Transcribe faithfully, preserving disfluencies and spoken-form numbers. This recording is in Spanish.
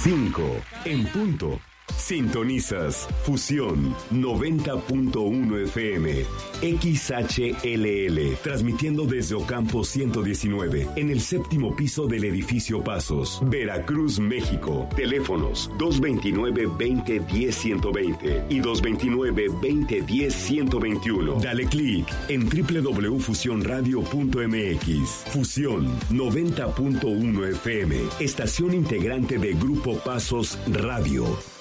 cinco en punto. Sintonizas Fusión noventa punto uno F M, X H L L, transmitiendo desde Ocampo ciento diecinueve, en el séptimo piso del edificio Pasos, Veracruz, México. Teléfonos dos veintinueve, veinte, diez, ciento veinte y dos veintinueve, veinte, diez, ciento veintiuno. Dale clic en doble u doble u doble u punto fusión radio punto m x. Fusión noventa punto uno F M, estación integrante de Grupo Pasos Radio.